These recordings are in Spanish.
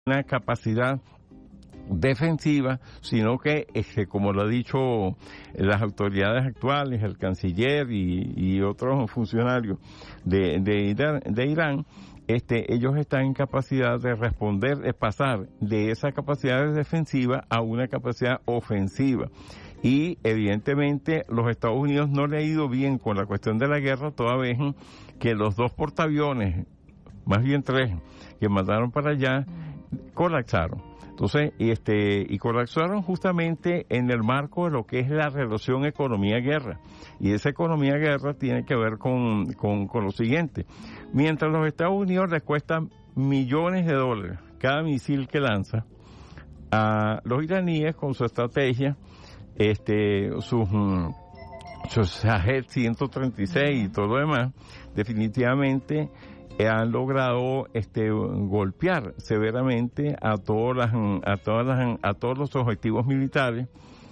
una capacidad defensiva, sino que, como lo han dicho las autoridades actuales, el canciller y otros funcionarios de Irán, ellos están en capacidad de responder, de pasar de esa capacidad defensiva a una capacidad ofensiva. Y evidentemente los Estados Unidos no le ha ido bien con la cuestión de la guerra, toda vez que los 2 portaaviones, más bien 3, que mandaron para allá, colapsaron. Entonces, y colapsaron justamente en el marco de lo que es la relación economía-guerra. Y esa economía-guerra tiene que ver con lo siguiente. Mientras los Estados Unidos les cuestan millones de dólares cada misil que lanza, a los iraníes con su estrategia, sus Shahed 136 y todo lo demás, definitivamente han logrado golpear severamente a todos los objetivos militares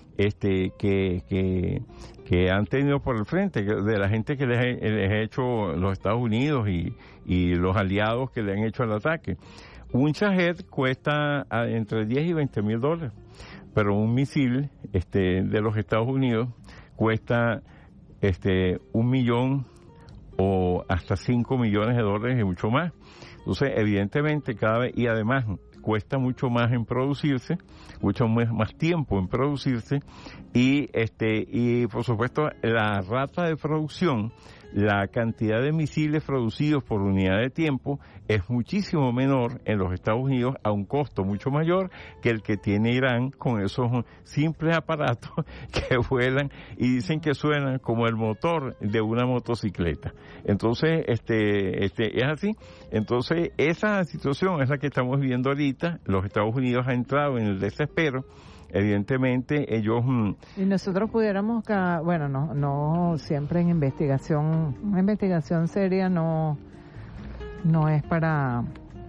que han tenido por el frente, de la gente que les ha hecho los Estados Unidos y los aliados que le han hecho el ataque. Un Shahed cuesta entre 10 y 20 mil dólares, pero un misil de los Estados Unidos cuesta 1 millón o hasta 5 millones de dólares y mucho más. Entonces, evidentemente, cada vez, y además cuesta mucho más en producirse, mucho más tiempo en producirse, y por supuesto la rata de producción, la cantidad de misiles producidos por unidad de tiempo es muchísimo menor en los Estados Unidos, a un costo mucho mayor que el que tiene Irán con esos simples aparatos que vuelan y dicen que suenan como el motor de una motocicleta. Entonces, es así. Entonces, esa situación es la que estamos viviendo ahorita. Los Estados Unidos han entrado en el desespero. Evidentemente ellos... Y nosotros pudiéramos, no siempre en investigación, una investigación seria no es para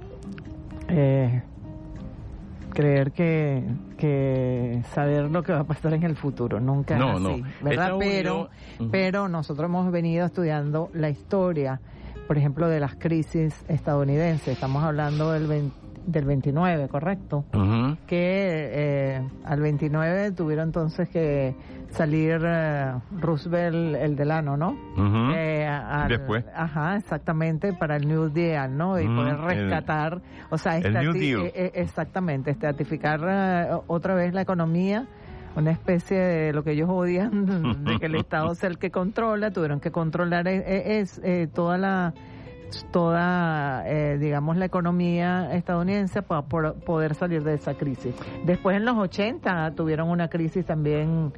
creer que saber lo que va a pasar en el futuro, nunca es así, ¿verdad? Pero nosotros hemos venido estudiando la historia, por ejemplo, de las crisis estadounidenses. Estamos hablando del 29, ¿correcto? Uh-huh. Que al 29 tuvieron entonces que salir Roosevelt, el Delano, ¿no? Uh-huh. Después. Ajá, exactamente, para el New Deal, ¿no? Y poder rescatar, el New Deal. Exactamente, estratificar otra vez la economía, una especie de lo que ellos odian, de que el Estado sea el que controla. Tuvieron que controlar toda digamos la economía estadounidense para poder salir de esa crisis. Después en los 80 tuvieron una crisis también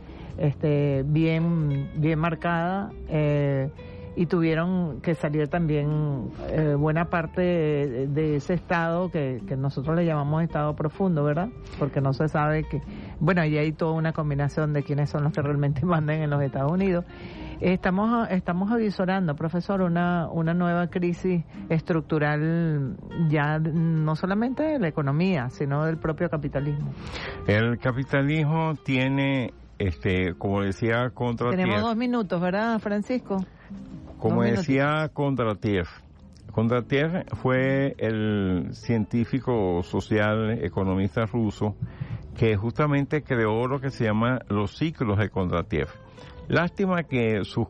bien marcada, y tuvieron que salir también buena parte de ese estado que nosotros le llamamos estado profundo, ¿verdad? Porque no se sabe y hay toda una combinación de quiénes son los que realmente mandan en los Estados Unidos. Estamos avisorando, profesor, una nueva crisis estructural, ya no solamente de la economía, sino del propio capitalismo. El capitalismo tiene, como decía Kondratiev... Tenemos 2 minutos, ¿verdad, Francisco? Como decía Kondratiev fue el científico social, economista ruso, que justamente creó lo que se llama los ciclos de Kondratiev. Lástima que sus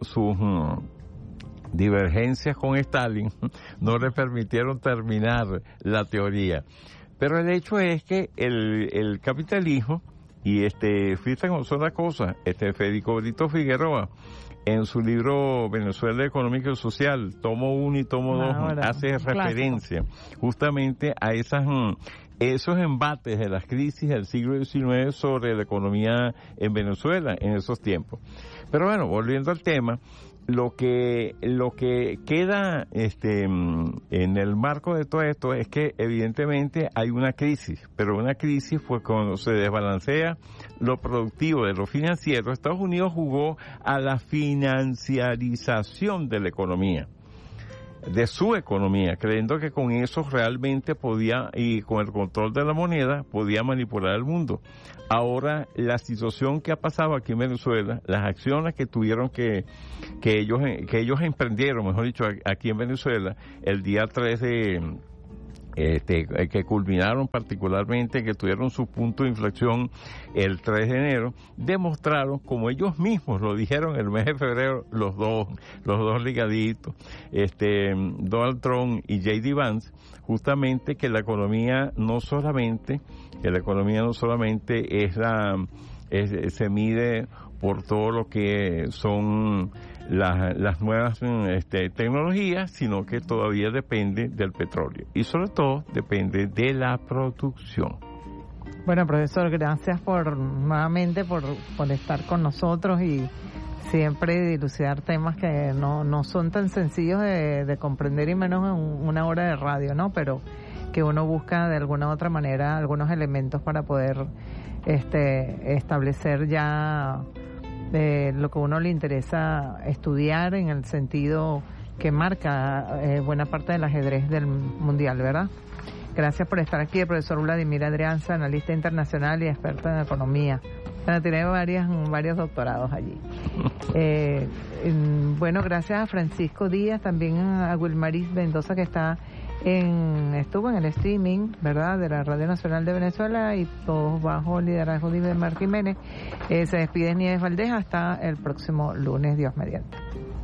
divergencias con Stalin no le permitieron terminar la teoría. Pero el hecho es que el capitalismo, y fíjate cómo son las cosas, Federico Brito Figueroa, en su libro Venezuela Económico y Social, tomo 1 y tomo 2, hace referencia justamente a esos embates de las crisis del siglo XIX sobre la economía en Venezuela en esos tiempos. Pero bueno, volviendo al tema, lo que queda en el marco de todo esto es que evidentemente hay una crisis, pero una crisis fue cuando se desbalancea lo productivo de lo financiero. Estados Unidos jugó a la financiarización de la economía, de su economía, creyendo que con eso realmente podía, y con el control de la moneda, podía manipular el mundo. Ahora, la situación que ha pasado aquí en Venezuela, las acciones que tuvieron que ellos emprendieron, mejor dicho, aquí en Venezuela, el día 3 que culminaron particularmente, que tuvieron su punto de inflexión el 3 de enero, demostraron, como ellos mismos lo dijeron el mes de febrero, los dos ligaditos, Donald Trump y J.D. Vance, justamente que la economía no solamente se mide por todo lo que son las nuevas tecnologías, sino que todavía depende del petróleo y sobre todo depende de la producción. Bueno, profesor, gracias nuevamente por estar con nosotros y siempre dilucidar temas que no son tan sencillos de comprender, y menos en una hora de radio, ¿no? Pero que uno busca de alguna u otra manera algunos elementos para poder establecer ya lo que a uno le interesa estudiar, en el sentido que marca buena parte del ajedrez del mundial, ¿verdad? Gracias por estar aquí, el profesor Vladimir Adrianza, analista internacional y experto en economía. Bueno, tiene varios doctorados allí. Bueno, gracias a Francisco Díaz, también a Wilmaris Mendoza, que estuvo en el streaming, ¿verdad?, de la Radio Nacional de Venezuela, y todos bajo el liderazgo de Ibemar Jiménez. Se despide Nieves Valdés hasta el próximo lunes, Dios mediante.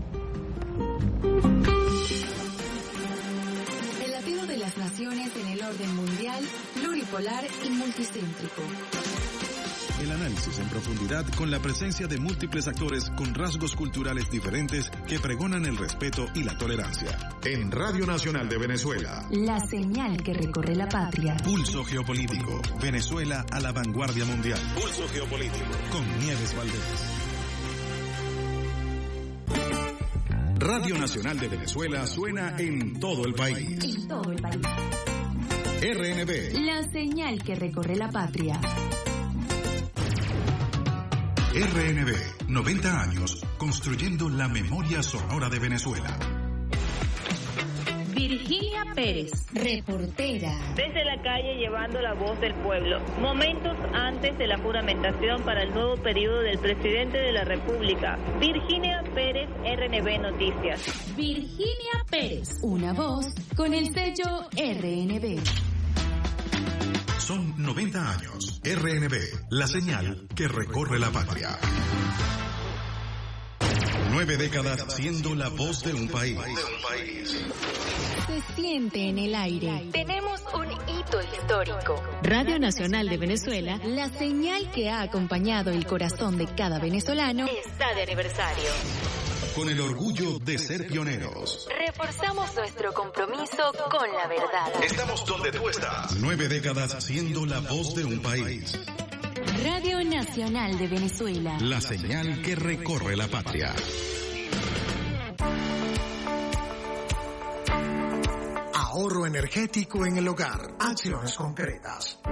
El latido de las naciones en el orden mundial, pluripolar y multicéntrico. El análisis en profundidad con la presencia de múltiples actores con rasgos culturales diferentes que pregonan el respeto y la tolerancia. En Radio Nacional de Venezuela. La señal que recorre la patria. Pulso geopolítico. Venezuela a la vanguardia mundial. Pulso geopolítico. Con Nieves Valdés. Radio Nacional de Venezuela suena en todo el país. En todo el país. RNB. La señal que recorre la patria. RNB, 90 años, construyendo la memoria sonora de Venezuela. Virginia Pérez, reportera. Desde la calle llevando la voz del pueblo. Momentos antes de la juramentación para el nuevo periodo del presidente de la República. Virginia Pérez, RNB Noticias. Virginia Pérez, una voz con el sello RNB. Son 90 años. RNB, la señal que recorre la patria. 9 décadas siendo la voz de un país. Se siente en el aire. Tenemos un hito histórico. Radio Nacional de Venezuela, la señal que ha acompañado el corazón de cada venezolano, Está de aniversario. Con el orgullo de ser pioneros. Reforzamos nuestro compromiso con la verdad. Estamos donde tú estás. 9 décadas siendo la voz de un país. Radio Nacional de Venezuela. La señal que recorre la patria. Ahorro energético en el hogar. Acciones concretas.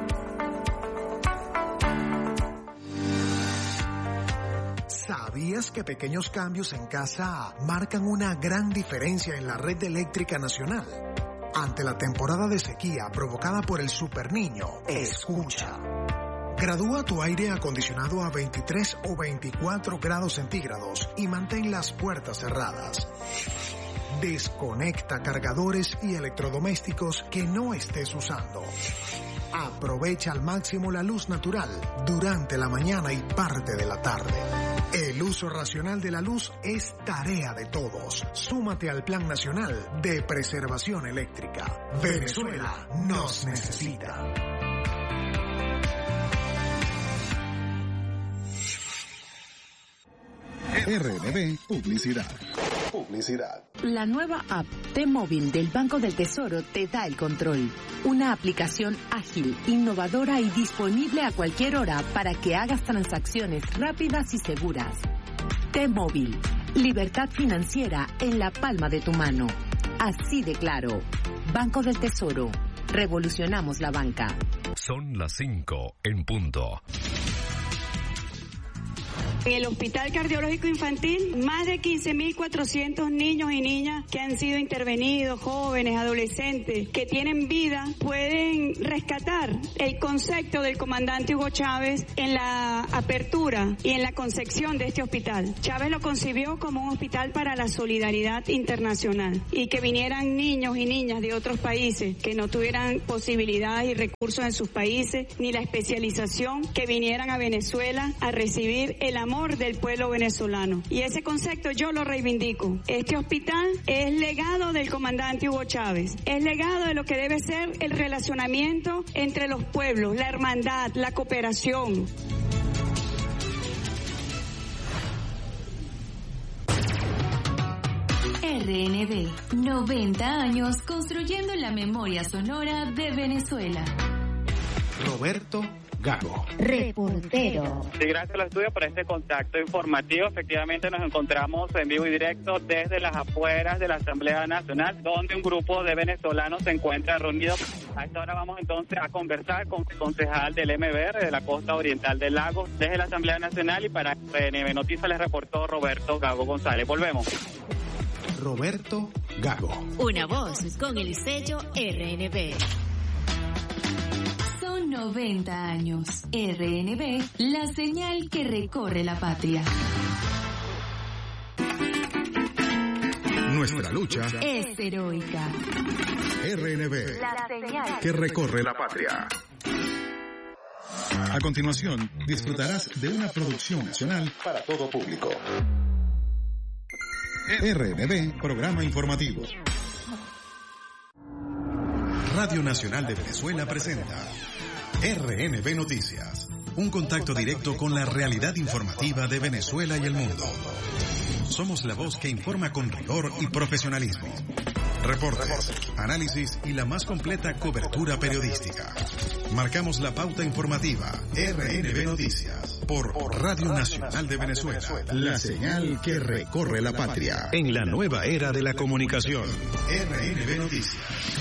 ¿Sabías que pequeños cambios en casa marcan una gran diferencia en la red eléctrica nacional? Ante la temporada de sequía provocada por el superniño, escucha. Gradúa tu aire acondicionado a 23 o 24 grados centígrados y mantén las puertas cerradas. Desconecta cargadores y electrodomésticos que no estés usando. Aprovecha al máximo la luz natural durante la mañana y parte de la tarde. El uso racional de la luz es tarea de todos. Súmate al Plan Nacional de Preservación Eléctrica. Venezuela nos necesita. RNB Publicidad. La nueva app T-Móvil del Banco del Tesoro te da el control. Una aplicación ágil, innovadora y disponible a cualquier hora para que hagas transacciones rápidas y seguras. T-Móvil, libertad financiera en la palma de tu mano. Así de claro. Banco del Tesoro. Revolucionamos la banca. Son las 5 en punto. En el Hospital Cardiológico Infantil, más de 15.400 niños y niñas que han sido intervenidos, jóvenes, adolescentes, que tienen vida, pueden rescatar el concepto del comandante Hugo Chávez en la apertura y en la concepción de este hospital. Chávez lo concibió como un hospital para la solidaridad internacional y que vinieran niños y niñas de otros países que no tuvieran posibilidades y recursos en sus países, ni la especialización, que vinieran a Venezuela a recibir el amor del pueblo venezolano. Y ese concepto yo lo reivindico. Este hospital es legado del comandante Hugo Chávez, es legado de lo que debe ser el relacionamiento entre los pueblos, la hermandad, la cooperación. RNB, 90 años construyendo la memoria sonora de Venezuela. Roberto Gago, reportero. Sí, gracias a los estudios por este contacto informativo. Efectivamente nos encontramos en vivo y directo desde las afueras de la Asamblea Nacional, donde un grupo de venezolanos se encuentra reunido. A esta hora vamos entonces a conversar con el concejal del MBR de la costa oriental del lago desde la Asamblea Nacional, y para RNB Noticias les reportó Roberto Gago González. Volvemos. Roberto Gago. Una voz con el sello RNB. Son 90 años. RNB, la señal que recorre la patria. Nuestra lucha es heroica. RNB, La señal que recorre la patria. A continuación, disfrutarás de una producción nacional para todo público. RNB, programa informativo. Radio Nacional de Venezuela presenta RNB Noticias, un contacto directo con la realidad informativa de Venezuela y el mundo. Somos la voz que informa con rigor y profesionalismo. Reportes, análisis y la más completa cobertura periodística. Marcamos la pauta informativa. RNB Noticias por Radio Nacional de Venezuela. La señal que recorre la patria en la nueva era de la comunicación. RNB Noticias.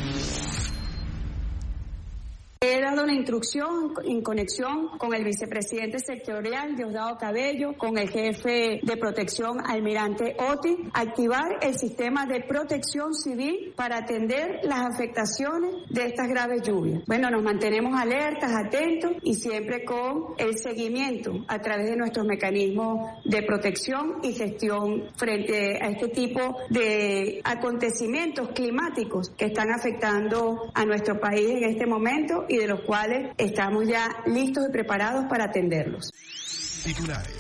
He dado una instrucción en conexión con el vicepresidente sectorial Diosdado Cabello, con el jefe de protección Almirante Oti, activar el sistema de protección civil para atender las afectaciones de estas graves lluvias. Bueno, nos mantenemos alertas, atentos y siempre con el seguimiento a través de nuestros mecanismos de protección y gestión frente a este tipo de acontecimientos climáticos que están afectando a nuestro país en este momento y de los cuales estamos ya listos y preparados para atenderlos. Titulares.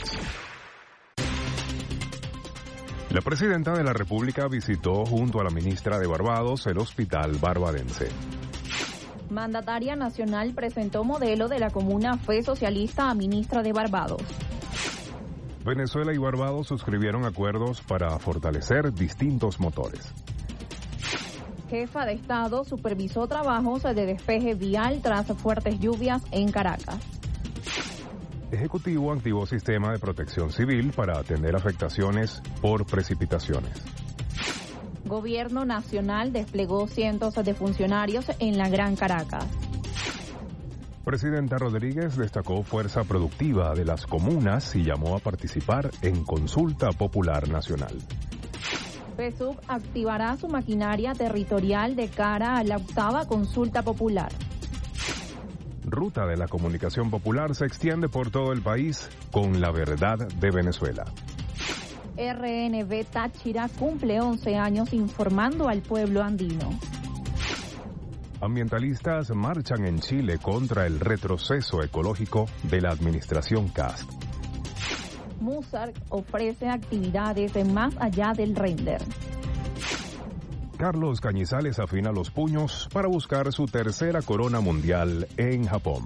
La presidenta de la República visitó junto a la ministra de Barbados el hospital barbadense. Mandataria nacional presentó modelo de la comuna Fe Socialista a ministra de Barbados. Venezuela y Barbados suscribieron acuerdos para fortalecer distintos motores. Jefa de Estado supervisó trabajos de despeje vial tras fuertes lluvias en Caracas. Ejecutivo activó sistema de protección civil para atender afectaciones por precipitaciones. Gobierno Nacional desplegó cientos de funcionarios en la Gran Caracas. Presidenta Rodríguez destacó fuerza productiva de las comunas y llamó a participar en consulta popular nacional. PSUV activará su maquinaria territorial de cara a la octava consulta popular. Ruta de la comunicación popular se extiende por todo el país con la verdad de Venezuela. RNB Táchira cumple 11 años informando al pueblo andino. Ambientalistas marchan en Chile contra el retroceso ecológico de la administración Kast. Mozart ofrece actividades más allá del render. Carlos Cañizales afina los puños para buscar su tercera corona mundial en Japón.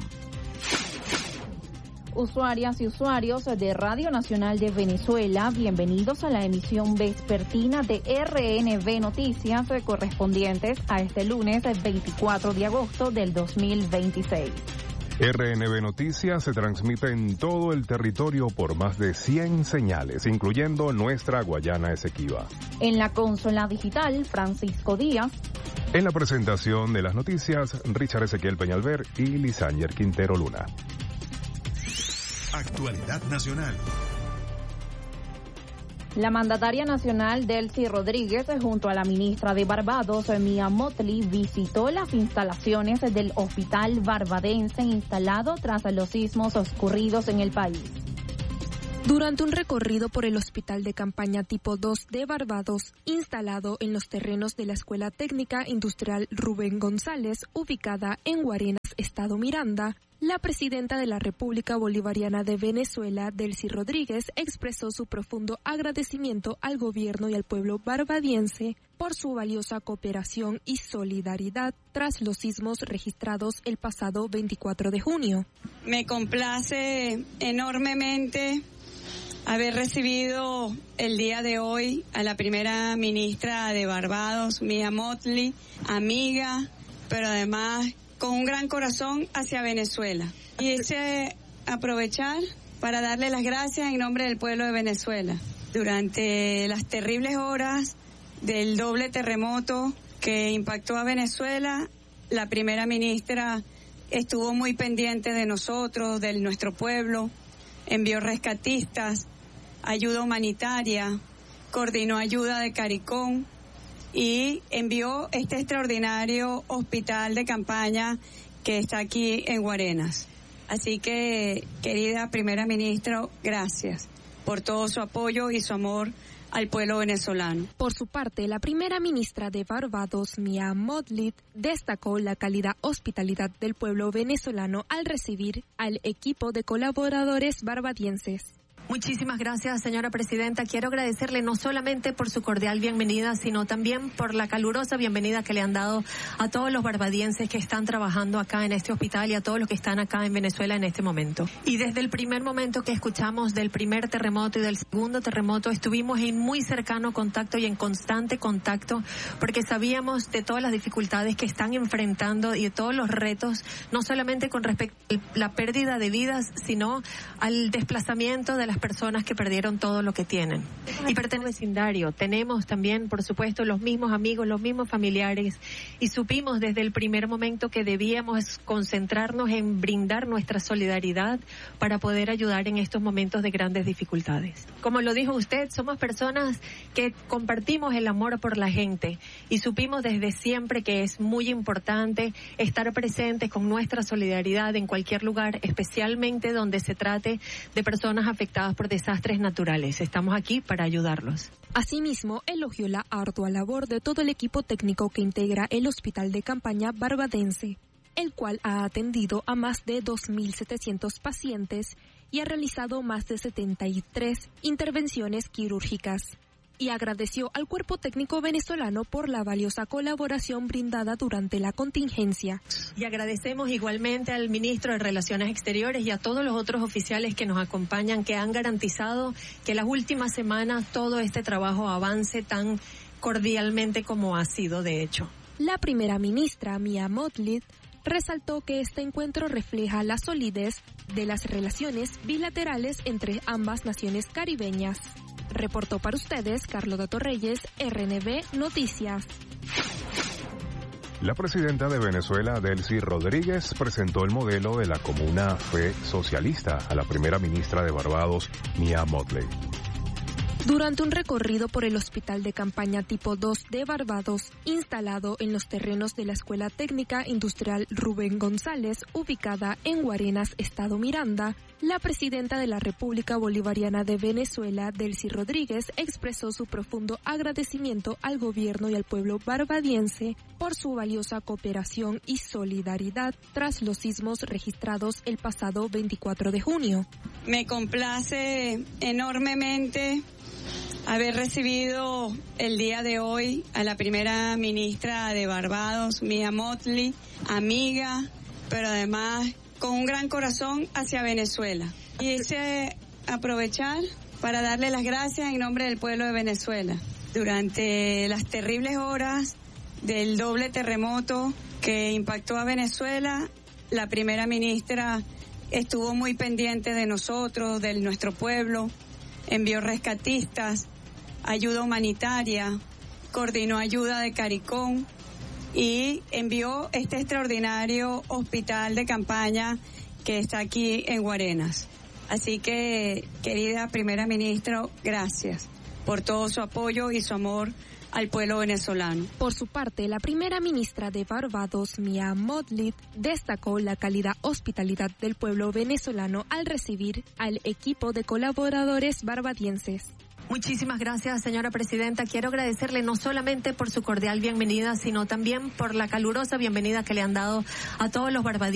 Usuarias y usuarios de Radio Nacional de Venezuela, bienvenidos a la emisión vespertina de RNB Noticias correspondientes a este lunes 24 de agosto del 2026. RNB Noticias se transmite en todo el territorio por más de 100 señales, incluyendo nuestra Guayana Esequiba. En la consola digital, Francisco Díaz. En la presentación de las noticias, Richard Ezequiel Peñalver y Lisanger Quintero Luna. Actualidad Nacional. La mandataria nacional Delcy Rodríguez, junto a la ministra de Barbados, Mia Mottley, visitó las instalaciones del hospital barbadense instalado tras los sismos ocurridos en el país. Durante un recorrido por el Hospital de Campaña Tipo 2 de Barbados, instalado en los terrenos de la Escuela Técnica Industrial Rubén González, ubicada en Guarenas, Estado Miranda, la presidenta de la República Bolivariana de Venezuela, Delcy Rodríguez, expresó su profundo agradecimiento al gobierno y al pueblo barbadiense por su valiosa cooperación y solidaridad tras los sismos registrados el pasado 24 de junio. Me complace enormemente haber recibido el día de hoy a la primera ministra de Barbados, Mia Mottley, amiga, pero además con un gran corazón hacia Venezuela. Quise aprovechar para darle las gracias en nombre del pueblo de Venezuela. Durante las terribles horas del doble terremoto que impactó a Venezuela, la primera ministra estuvo muy pendiente de nosotros, de nuestro pueblo, envió rescatistas, ayuda humanitaria, coordinó ayuda de CARICOM y envió este extraordinario hospital de campaña que está aquí en Guarenas. Así que, querida primera ministra, gracias por todo su apoyo y su amor al pueblo venezolano. Por su parte, la primera ministra de Barbados, Mia Mottley, destacó la cálida hospitalidad del pueblo venezolano al recibir al equipo de colaboradores barbadienses. Muchísimas gracias, señora presidenta. Quiero agradecerle no solamente por su cordial bienvenida, sino también por la calurosa bienvenida que le han dado a todos los barbadienses que están trabajando acá en este hospital y a todos los que están acá en Venezuela en este momento. Y desde el primer momento que escuchamos del primer terremoto y del segundo terremoto, estuvimos en muy cercano contacto y en constante contacto, porque sabíamos de todas las dificultades que están enfrentando y de todos los retos, no solamente con respecto a la pérdida de vidas, sino al desplazamiento de las personas que perdieron todo lo que tienen. Y pertenece al vecindario. Tenemos también, por supuesto, los mismos amigos, los mismos familiares, y supimos desde el primer momento que debíamos concentrarnos en brindar nuestra solidaridad para poder ayudar en estos momentos de grandes dificultades. Como lo dijo usted, somos personas que compartimos el amor por la gente y supimos desde siempre que es muy importante estar presentes con nuestra solidaridad en cualquier lugar, especialmente donde se trate de personas afectadas por desastres naturales. Estamos aquí para ayudarlos. Asimismo, elogió la ardua labor de todo el equipo técnico que integra el Hospital de Campaña barbadense, el cual ha atendido a más de 2.700 pacientes y ha realizado más de 73 intervenciones quirúrgicas. Y agradeció al cuerpo técnico venezolano por la valiosa colaboración brindada durante la contingencia. Y agradecemos igualmente al ministro de Relaciones Exteriores y a todos los otros oficiales que nos acompañan, que han garantizado que las últimas semanas todo este trabajo avance tan cordialmente como ha sido de hecho. La primera ministra, Mia Mottley, resaltó que este encuentro refleja la solidez de las relaciones bilaterales entre ambas naciones caribeñas. Reportó para ustedes Carlota Torreyes, RNB Noticias. La presidenta de Venezuela, Delcy Rodríguez, presentó el modelo de la Comuna Fe Socialista a la primera ministra de Barbados, Mia Mottley. Durante un recorrido por el Hospital de Campaña Tipo 2 de Barbados, instalado en los terrenos de la Escuela Técnica Industrial Rubén González, ubicada en Guarenas, Estado Miranda, la presidenta de la República Bolivariana de Venezuela, Delcy Rodríguez, expresó su profundo agradecimiento al gobierno y al pueblo barbadiense por su valiosa cooperación y solidaridad tras los sismos registrados el pasado 24 de junio. Me complace enormemente haber recibido el día de hoy a la primera ministra de Barbados, Mia Mottley, amiga, pero además con un gran corazón hacia Venezuela. Quise aprovechar para darle las gracias en nombre del pueblo de Venezuela. Durante las terribles horas del doble terremoto que impactó a Venezuela, la primera ministra estuvo muy pendiente de nosotros, de nuestro pueblo, envió rescatistas, ayuda humanitaria, coordinó ayuda de CARICOM y envió este extraordinario hospital de campaña que está aquí en Guarenas. Así que, querida primera ministra, gracias por todo su apoyo y su amor al pueblo venezolano. Por su parte, la primera ministra de Barbados, Mia Mottley, destacó la cálida hospitalidad del pueblo venezolano al recibir al equipo de colaboradores barbadienses. Muchísimas gracias, señora presidenta. Quiero agradecerle no solamente por su cordial bienvenida, sino también por la calurosa bienvenida que le han dado a todos los barbadienses.